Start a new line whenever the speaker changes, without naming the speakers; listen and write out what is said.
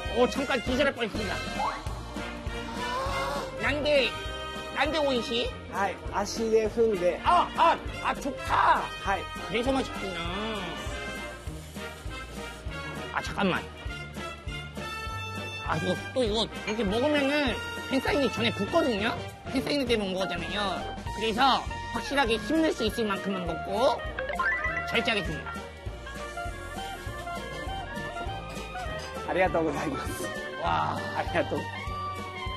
잠깐 기절할 뻔했습니다. 난데 오이시?
はい。足で踏んで、
좋다.
はい。
그래서 맛있구나. 잠깐만. 이거 이렇게 먹으면은 팬사인회 전에 붓거든요? 팬사인회 때 먹은 거잖아요. 그래서 확실하게 힘낼 수 있을 만큼만 먹고 절제하겠습니다.
ありがとうございます。
와.
ありがとう。